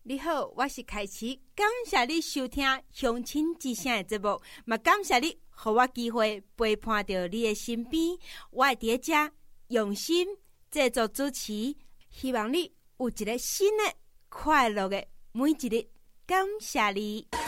你好，我是凯琪，感谢你收听乡亲之声的节目，嘛感谢你给我机会陪伴到你的身边。我会在这用心制作主持，希望你有一个新的快乐的每一日。感谢你。